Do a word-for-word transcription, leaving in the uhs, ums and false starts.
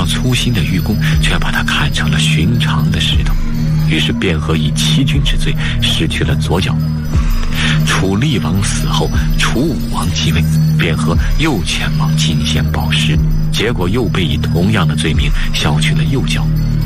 粗心的玉工却把它看成了寻常的石头，于是卞和以欺君之罪失去了左脚。楚厉王死后，楚武王继位，卞和又前往进献宝石，结果又被以同样的罪名削去了右脚。